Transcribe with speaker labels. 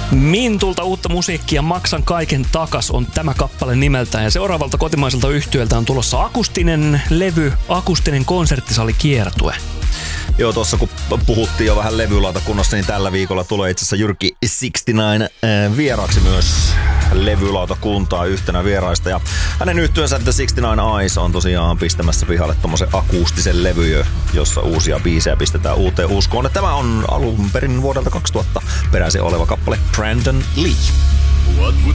Speaker 1: Mintulta uutta musiikkia, Maksan kaiken takas on tämä kappale nimeltään. Ja seuraavalta kotimaiselta yhtyöltä on tulossa akustinen levy, akustinen konserttisali kiertue.
Speaker 2: Joo, tuossa kun puhuttiin jo vähän levylautakunnasta, niin tällä viikolla tulee itse asiassa Jyrki 69 vieraaksi myös levylautakuntaa yhtenä vieraista. Ja hänen yhtyeensä The 69 Eyes on tosiaan pistämässä pihalle tommosen akustisen levy, jossa uusia biisejä pistetään uuteen uskoon. Ja tämä on alun perin vuodelta 2000 peräisin oleva kappale Brandon Lee.
Speaker 3: What would